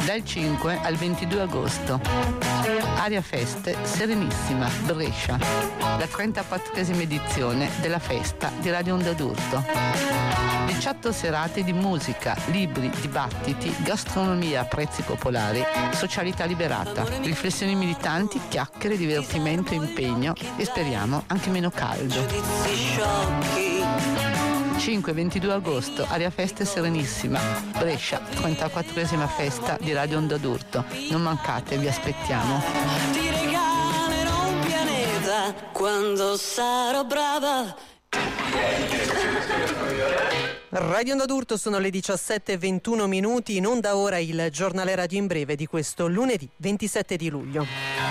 dal 5 al 22 agosto. Aria Feste Serenissima, Brescia, la 34esima edizione della festa di Radio Onda d'Urto. 18 serate di musica, libri, dibattiti, gastronomia a prezzi popolari, socialità liberata, riflessioni militanti, chiacchiere, divertimento, impegno e speriamo anche meno caldo. 5-22 agosto, Aria Feste Serenissima, Brescia, 34esima festa di Radio Onda d'Urto. Non mancate, vi aspettiamo. Ti regalerò un pianeta quando sarò brava. Radio Onda d'Urto, sono le 17:21, in onda ora il giornale radio in breve di questo lunedì 27 di luglio.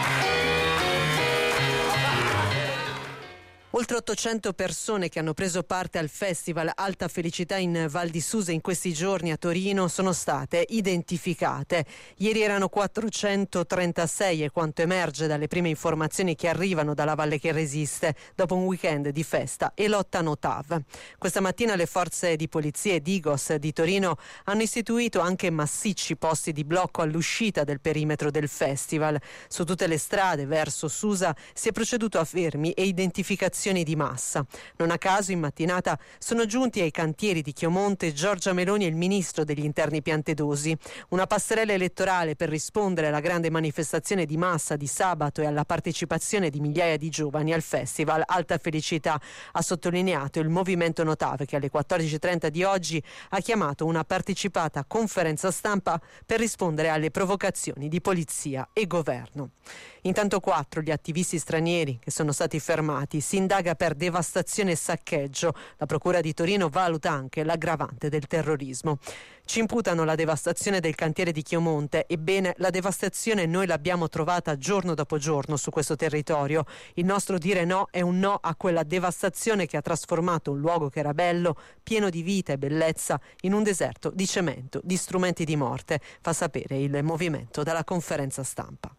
Oltre 800 persone che hanno preso parte al festival Alta Felicità in Val di Susa in questi giorni a Torino sono state identificate. Ieri erano 436, è quanto emerge dalle prime informazioni che arrivano dalla Valle che Resiste dopo un weekend di festa e lotta no TAV. Questa mattina le forze di polizia e Digos di Torino hanno istituito anche massicci posti di blocco all'uscita del perimetro del festival. Su tutte le strade verso Susa si è proceduto a fermi e identificazioni di massa. Non a caso in mattinata sono giunti ai cantieri di Chiomonte Giorgia Meloni e il ministro degli interni Piantedosi. Una passerella elettorale per rispondere alla grande manifestazione di massa di sabato e alla partecipazione di migliaia di giovani al festival Alta Felicità, ha sottolineato il movimento Notave, che alle 14:30 di oggi ha chiamato una partecipata conferenza stampa per rispondere alle provocazioni di polizia e governo. Intanto 4 gli attivisti stranieri che sono stati fermati. Si indaga per devastazione e saccheggio. La Procura di Torino valuta anche l'aggravante del terrorismo. Ci imputano la devastazione del cantiere di Chiomonte. Ebbene, la devastazione noi l'abbiamo trovata giorno dopo giorno su questo territorio. Il nostro dire no è un no a quella devastazione che ha trasformato un luogo che era bello, pieno di vita e bellezza, in un deserto di cemento, di strumenti di morte, fa sapere il movimento dalla conferenza stampa.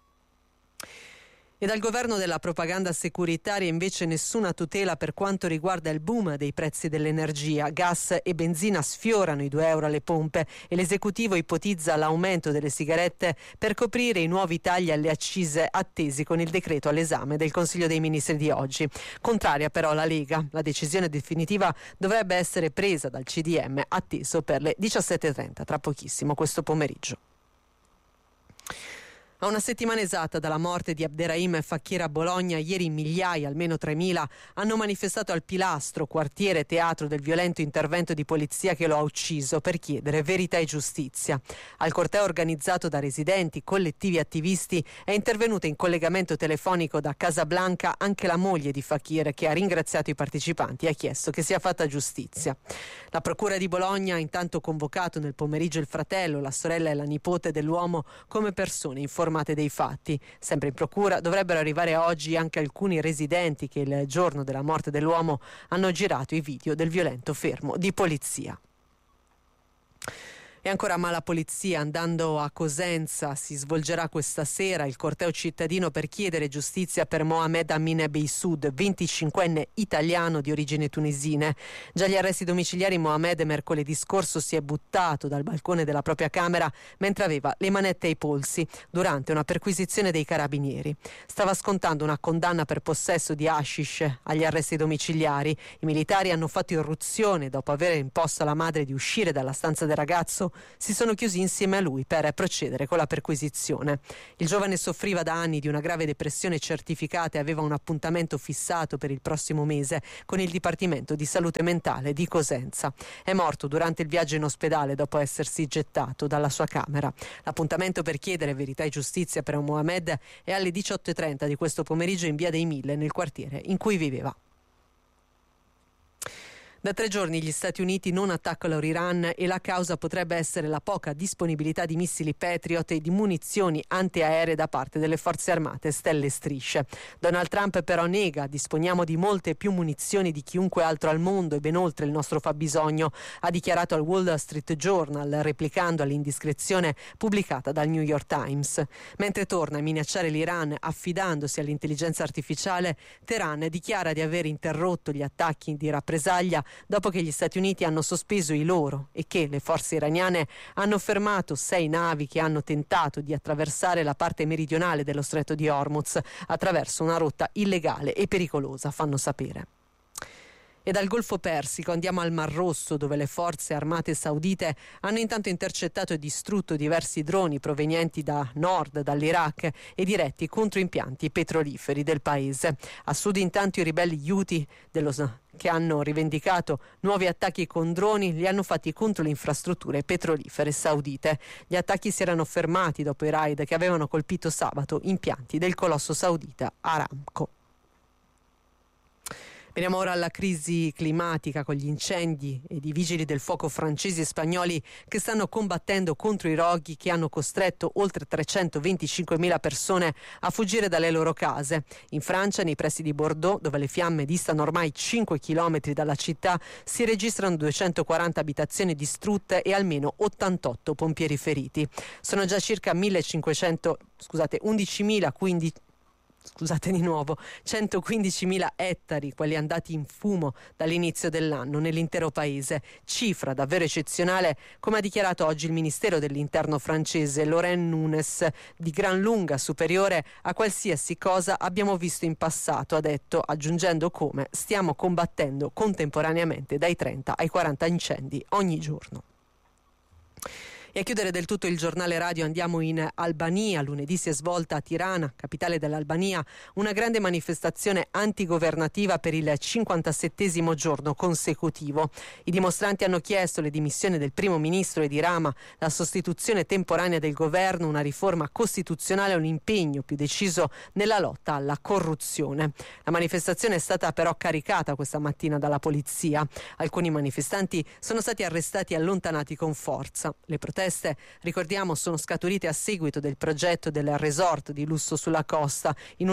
E dal governo della propaganda securitaria invece nessuna tutela per quanto riguarda il boom dei prezzi dell'energia. Gas e benzina sfiorano i €2 alle pompe e l'esecutivo ipotizza l'aumento delle sigarette per coprire i nuovi tagli alle accise attesi con il decreto all'esame del Consiglio dei Ministri di oggi. Contraria però la Lega. La decisione definitiva dovrebbe essere presa dal CDM, atteso per le 17:30, tra pochissimo questo pomeriggio. A una settimana esatta dalla morte di Abderrahim Fakir a Bologna, ieri migliaia, almeno 3.000, hanno manifestato al Pilastro, quartiere teatro del violento intervento di polizia che lo ha ucciso, per chiedere verità e giustizia. Al corteo organizzato da residenti, collettivi e attivisti è intervenuta in collegamento telefonico da Casablanca anche la moglie di Fakir, che ha ringraziato i partecipanti e ha chiesto che sia fatta giustizia. La Procura di Bologna ha intanto convocato nel pomeriggio il fratello, la sorella e la nipote dell'uomo come persone informate dei fatti. Sempre in procura dovrebbero arrivare oggi anche alcuni residenti che il giorno della morte dell'uomo hanno girato i video del violento fermo di polizia. E ancora mala polizia, andando a Cosenza si svolgerà questa sera il corteo cittadino per chiedere giustizia per Mohamed Amin Beissoud, 25enne italiano di origini tunisine. Già agli arresti domiciliari Mohamed mercoledì scorso si è buttato dal balcone della propria camera mentre aveva le manette ai polsi durante una perquisizione dei carabinieri. Stava scontando una condanna per possesso di hashish agli arresti domiciliari. I militari hanno fatto irruzione dopo aver imposto alla madre di uscire dalla stanza del ragazzo. Si sono chiusi insieme a lui per procedere con la perquisizione. Il giovane soffriva da anni di una grave depressione certificata e aveva un appuntamento fissato per il prossimo mese con il Dipartimento di Salute Mentale di Cosenza. È morto durante il viaggio in ospedale dopo essersi gettato dalla sua camera. L'appuntamento per chiedere verità e giustizia per Mohamed è alle 18:30 di questo pomeriggio in via dei Mille, nel quartiere in cui viveva. Da 3 giorni gli Stati Uniti non attaccano l'Iran e la causa potrebbe essere la poca disponibilità di missili Patriot e di munizioni antiaeree da parte delle forze armate stelle e strisce. Donald Trump però nega: disponiamo di molte più munizioni di chiunque altro al mondo e ben oltre il nostro fabbisogno, ha dichiarato al Wall Street Journal, replicando all'indiscrezione pubblicata dal New York Times. Mentre torna a minacciare l'Iran affidandosi all'intelligenza artificiale, Teheran dichiara di aver interrotto gli attacchi di rappresaglia dopo che gli Stati Uniti hanno sospeso i loro e che le forze iraniane hanno fermato 6 navi che hanno tentato di attraversare la parte meridionale dello Stretto di Hormuz attraverso una rotta illegale e pericolosa, fanno sapere. E dal Golfo Persico andiamo al Mar Rosso, dove le forze armate saudite hanno intanto intercettato e distrutto diversi droni provenienti da nord, dall'Iraq e diretti contro impianti petroliferi del paese. A sud intanto i ribelli Houthi che hanno rivendicato nuovi attacchi con droni li hanno fatti contro le infrastrutture petrolifere saudite. Gli attacchi si erano fermati dopo i raid che avevano colpito sabato impianti del colosso saudita Aramco. Veniamo ora alla crisi climatica con gli incendi ed i vigili del fuoco francesi e spagnoli che stanno combattendo contro i roghi che hanno costretto oltre 325.000 persone a fuggire dalle loro case. In Francia, nei pressi di Bordeaux, dove le fiamme distano ormai 5 chilometri dalla città, si registrano 240 abitazioni distrutte e almeno 88 pompieri feriti. Sono già circa 115.000 ettari, quelli andati in fumo dall'inizio dell'anno nell'intero paese, cifra davvero eccezionale, come ha dichiarato oggi il Ministero dell'Interno francese Laurent Nunez, di gran lunga superiore a qualsiasi cosa abbiamo visto in passato, ha detto, aggiungendo come stiamo combattendo contemporaneamente dai 30 ai 40 incendi ogni giorno. E a chiudere del tutto il giornale radio andiamo in Albania. Lunedì si è svolta a Tirana, capitale dell'Albania, una grande manifestazione antigovernativa per il 57° giorno consecutivo. I dimostranti hanno chiesto le dimissioni del primo ministro Edi Rama, la sostituzione temporanea del governo, una riforma costituzionale e un impegno più deciso nella lotta alla corruzione. La manifestazione è stata però caricata questa mattina dalla polizia. Alcuni manifestanti sono stati arrestati e allontanati con forza. Le proteste, ricordiamo, sono scaturite a seguito del progetto del resort di lusso sulla costa in